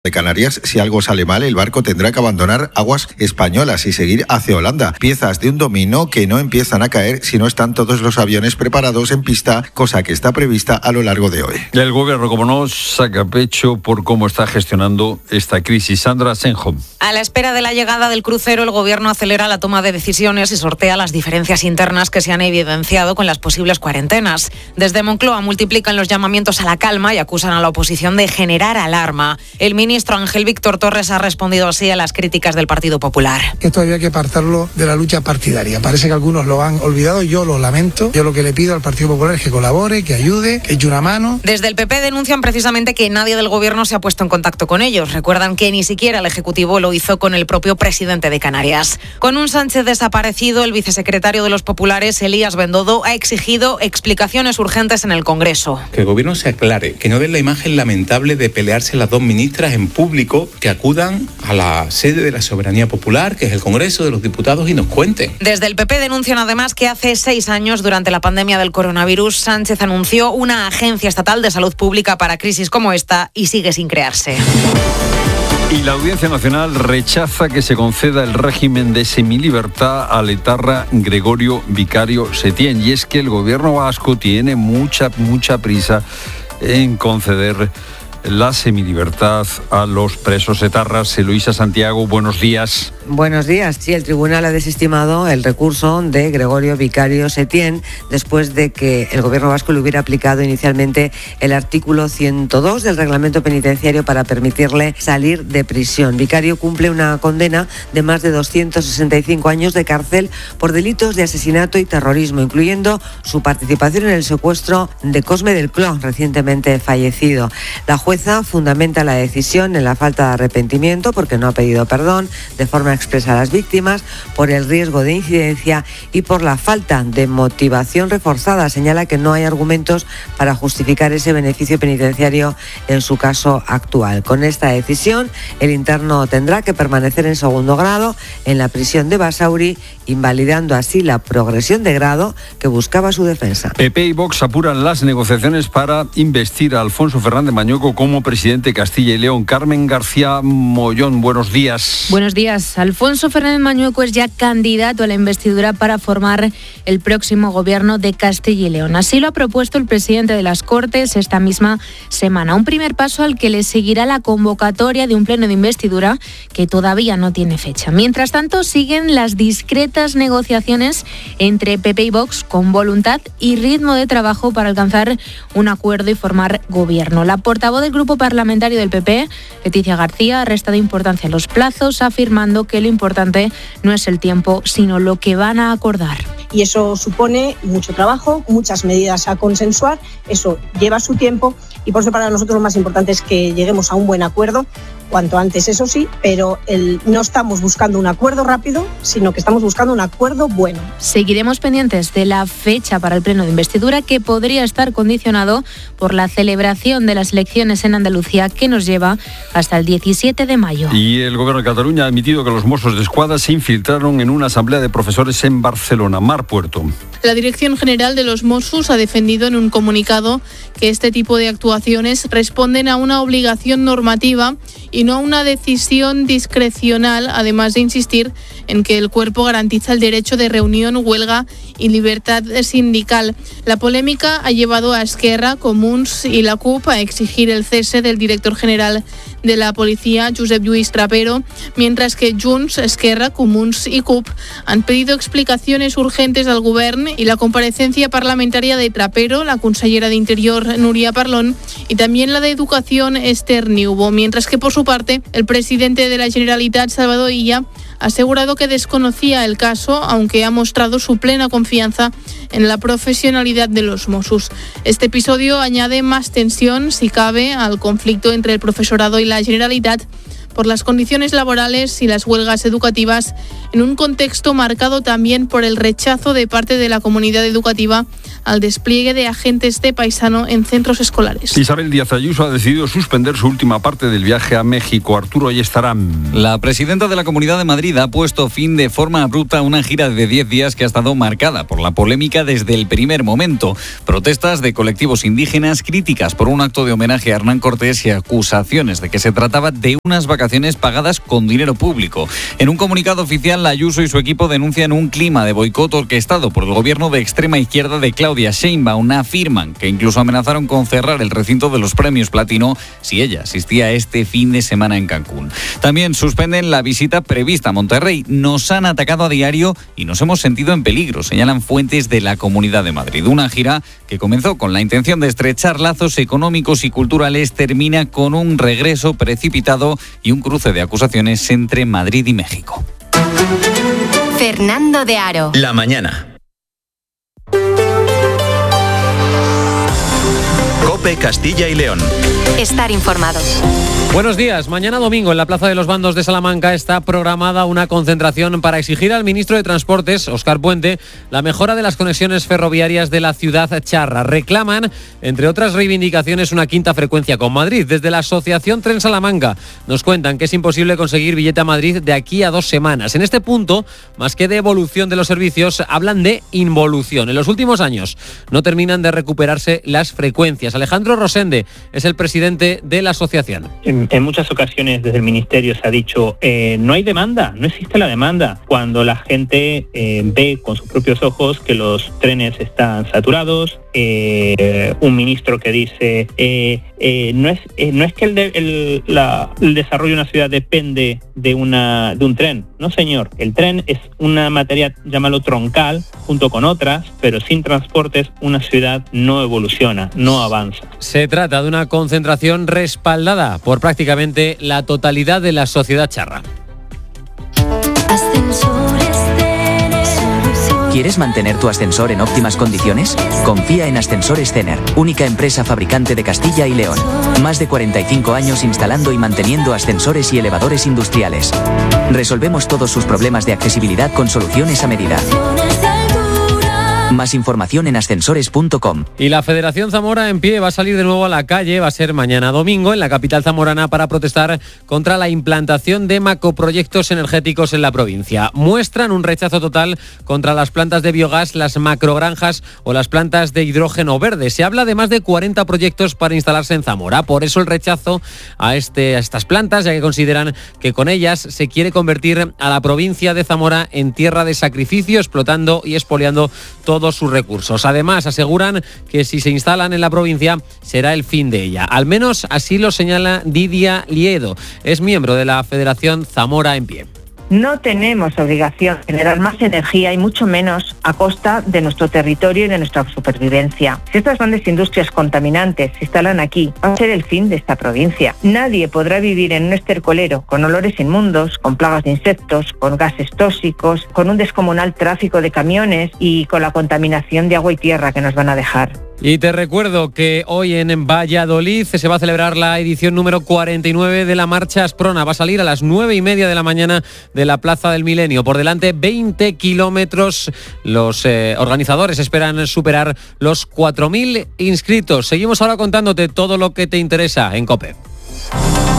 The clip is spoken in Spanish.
de Canarias. Si algo sale mal, el barco tendrá que abandonar aguas españolas y seguir hacia Holanda. Piezas de un dominó que no empiezan a caer si no están todos los aviones preparados en pista, cosa que está prevista a lo largo de hoy. El gobierno, como no, saca pecho por cómo está gestionando esta crisis. Sandra Senjo. A la espera de la llegada del crucero, el gobierno acelera la toma de decisiones y sortea las diferencias internas que se han evidenciado con las posibles cuarentenas. Desde Moncloa multiplican los llamamientos a la calma y acusan a la oposición de generar alarma. El ministro Ángel Víctor Torres ha respondido así a las críticas del Partido Popular. Esto había que apartarlo de la lucha partidaria. Parece que algunos lo han olvidado, yo lo lamento. Yo lo que le pido al Partido Popular es que colabore, que ayude, que eche una mano. Desde el PP denuncian precisamente que nadie del gobierno se ha puesto en contacto con ellos. Recuerdan que ni siquiera el Ejecutivo lo hizo con el propio presidente de Canarias. Con un Sánchez desaparecido, el vicesecretario de los populares, Elías Bendodo, ha exigido explicaciones urgentes en el Congreso. Que el gobierno se aclare, que no den la imagen lamentable de pelearse las dos ministras en público, que acudan a la sede de la soberanía popular, que es el Congreso de los Diputados, y nos cuenten. Desde el PP denuncian además que hace 6 años, durante la pandemia del coronavirus, Sánchez anunció una agencia estatal de salud pública para crisis como esta y sigue sin crearse. Y la Audiencia Nacional rechaza que se conceda el régimen de semilibertad al etarra Gregorio Vicario Setién. Y es que el gobierno vasco tiene mucha prisa en conceder la semilibertad a los presos etarras. Eloísa Santiago, buenos días. Buenos días. Sí, el tribunal ha desestimado el recurso de Gregorio Vicario Setién después de que el gobierno vasco le hubiera aplicado inicialmente el artículo 102 del reglamento penitenciario para permitirle salir de prisión. Vicario cumple una condena de más de 265 años de cárcel por delitos de asesinato y terrorismo, incluyendo su participación en el secuestro de Cosme del Cló, recientemente fallecido. La jueza fundamenta la decisión en la falta de arrepentimiento porque no ha pedido perdón de forma expresa a las víctimas, por el riesgo de incidencia y por la falta de motivación reforzada. Señala que no hay argumentos para justificar ese beneficio penitenciario en su caso actual. Con esta decisión, el interno tendrá que permanecer en segundo grado en la prisión de Basauri, invalidando así la progresión de grado que buscaba su defensa. PP y Vox apuran las negociaciones para investir a Alfonso Fernández Mañueco como presidente de Castilla y León. Carmen García Mollón, buenos días. Buenos días. Alfonso Fernández Mañueco es ya candidato a la investidura para formar el próximo gobierno de Castilla y León. Así lo ha propuesto el presidente de las Cortes esta misma semana. Un primer paso al que le seguirá la convocatoria de un pleno de investidura que todavía no tiene fecha. Mientras tanto, siguen las discretas negociaciones entre PP y Vox con voluntad y ritmo de trabajo para alcanzar un acuerdo y formar gobierno. La portavoz del grupo parlamentario del PP, Leticia García, ha restado importancia a los plazos, afirmando que lo importante no es el tiempo, sino lo que van a acordar. Y eso supone mucho trabajo, muchas medidas a consensuar, eso lleva su tiempo y por eso para nosotros lo más importante es que lleguemos a un buen acuerdo, cuanto antes, eso sí, pero no estamos buscando un acuerdo rápido, sino que estamos buscando un acuerdo bueno. Seguiremos pendientes de la fecha para el pleno de investidura, que podría estar condicionado por la celebración de las elecciones en Andalucía, que nos lleva hasta el 17 de mayo. Y el gobierno de Cataluña ha admitido que los Mossos d'Esquadra se infiltraron en una asamblea de profesores en Barcelona. Mar Puerto. La Dirección General de los Mossos ha defendido en un comunicado que este tipo de actuaciones responden a una obligación normativa y no a una decisión discrecional, además de insistir en que el cuerpo garantiza el derecho de reunión, huelga y libertad sindical. La polémica ha llevado a Esquerra, Comuns y la CUP a exigir el cese del director general de la policía, Josep Lluís Trapero, mientras que Junts, Esquerra, Comuns y CUP han pedido explicaciones urgentes al govern y la comparecencia parlamentaria de Trapero, la consellera de Interior, Núria Parlon, y también la de Educación, Esther Niubó, mientras que por su parte el presidente de la Generalitat, Salvador Illa, ha asegurado que desconocía el caso, aunque ha mostrado su plena confianza en la profesionalidad de los Mossos. Este episodio añade más tensión, si cabe, al conflicto entre el profesorado y la Generalitat, por las condiciones laborales y las huelgas educativas, en un contexto marcado también por el rechazo de parte de la comunidad educativa al despliegue de agentes de paisano en centros escolares. Isabel Díaz Ayuso ha decidido suspender su última parte del viaje a México. Arturo Ayestarán. La presidenta de la Comunidad de Madrid ha puesto fin de forma abrupta a una gira de 10 días que ha estado marcada por la polémica desde el primer momento. Protestas de colectivos indígenas, críticas por un acto de homenaje a Hernán Cortés y acusaciones de que se trataba de unas vacaciones pagadas con dinero público. En un comunicado oficial, Ayuso y su equipo denuncian un clima de boicot orquestado por el gobierno de extrema izquierda de Claudia Sheinbaum. Afirman que incluso amenazaron con cerrar el recinto de los premios Platino si ella asistía este fin de semana en Cancún. También suspenden la visita prevista a Monterrey. Nos han atacado a diario y nos hemos sentido en peligro, señalan fuentes de la Comunidad de Madrid. Una gira que comenzó con la intención de estrechar lazos económicos y culturales termina con un regreso precipitado y un cruce de acusaciones entre Madrid y México. Fernando de Aro. La mañana. COPE Castilla y León. Estar informados. Buenos días. Mañana domingo en la Plaza de los Bandos de Salamanca está programada una concentración para exigir al ministro de Transportes, Óscar Puente, la mejora de las conexiones ferroviarias de la ciudad charra. Reclaman, entre otras reivindicaciones, una quinta frecuencia con Madrid. Desde la Asociación Tren Salamanca nos cuentan que es imposible conseguir billete a Madrid de aquí a 2 semanas. En este punto, más que de evolución de los servicios, hablan de involución. En los últimos años no terminan de recuperarse las frecuencias. Alejandro Rosende es el presidente de la asociación. En muchas ocasiones desde el Ministerio se ha dicho no hay demanda, no existe la demanda, cuando la gente ve con sus propios ojos que los trenes están saturados. Un ministro que dice no es que el desarrollo de una ciudad depende de un tren. No, señor, el tren es una materia, llámalo troncal, junto con otras, pero sin transportes una ciudad no evoluciona, no avanza. Se trata de una concentración respaldada por prácticamente la totalidad de la sociedad charra. ¿Quieres mantener tu ascensor en óptimas condiciones? Confía en Ascensores Cener, única empresa fabricante de Castilla y León. Más de 45 años instalando y manteniendo ascensores y elevadores industriales. Resolvemos todos sus problemas de accesibilidad con soluciones a medida. Más información en ascensores.com. Y la Federación Zamora en pie va a salir de nuevo a la calle, va a ser mañana domingo en la capital zamorana para protestar contra la implantación de macroproyectos energéticos en la provincia. Muestran un rechazo total contra las plantas de biogás, las macrogranjas o las plantas de hidrógeno verde. Se habla de más de 40 proyectos para instalarse en Zamora. Por eso el rechazo a estas plantas, ya que consideran que con ellas se quiere convertir a la provincia de Zamora en tierra de sacrificio, explotando y expoliando todos sus recursos. Además, aseguran que si se instalan en la provincia será el fin de ella. Al menos así lo señala Didia Liedo. Es miembro de la Federación Zamora en pie. No tenemos obligación de generar más energía y mucho menos a costa de nuestro territorio y de nuestra supervivencia. Si estas grandes industrias contaminantes se instalan aquí, va a ser el fin de esta provincia. Nadie podrá vivir en un estercolero con olores inmundos, con plagas de insectos, con gases tóxicos, con un descomunal tráfico de camiones y con la contaminación de agua y tierra que nos van a dejar. Y te recuerdo que hoy en Valladolid se va a celebrar la edición número 49 de la Marcha Asprona. Va a salir a las 9:30 de la mañana de la Plaza del Milenio. Por delante 20 kilómetros. Los organizadores esperan superar los 4.000 inscritos. Seguimos ahora contándote todo lo que te interesa en COPE.